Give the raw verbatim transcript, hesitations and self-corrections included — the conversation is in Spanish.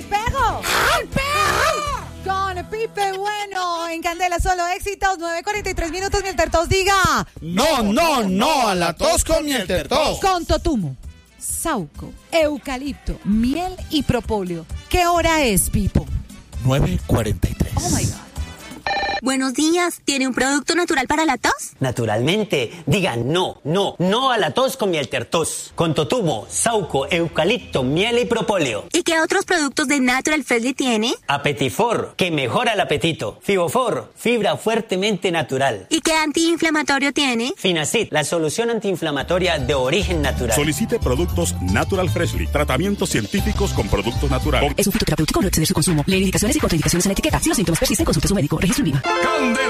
¡El perro! ¡El perro! Con Pipe Bueno, en Candela Solo Éxitos, nueve cuarenta y tres minutos, miel tertos diga. No, no, no, a la tos con miel tertos. Con totumo, sauco, eucalipto, miel y propóleo. ¿Qué hora es, Pipo? nueve cuarenta y tres. Oh my God. Buenos días, ¿tiene un producto natural para la tos? Naturalmente, digan no, no, no a la tos con miel tertos. Con totumo, sauco, eucalipto, miel y propóleo. ¿Y qué otros productos de Natural Freshly tiene? Apetifor, que mejora el apetito. Fibofor, fibra fuertemente natural. ¿Y qué antiinflamatorio tiene? Finacid, la solución antiinflamatoria de origen natural. Solicite productos Natural Freshly. Tratamientos científicos con productos naturales. Es un fitoterapéutico, no exceder su consumo. Lee indicaciones y contraindicaciones en la etiqueta. Si los síntomas persisten, consulte a su médico. Registro en Viva. Candela.